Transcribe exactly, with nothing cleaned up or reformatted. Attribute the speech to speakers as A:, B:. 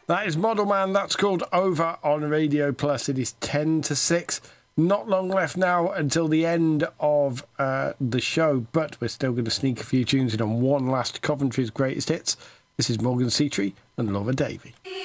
A: That is Model Man. That's called Over on Radio Plus. It is ten to six. Not long left now until the end of uh, the show, but we're still going to sneak a few tunes in on one last Coventry's greatest hits. This is Morgan Seatree and Laura Davey.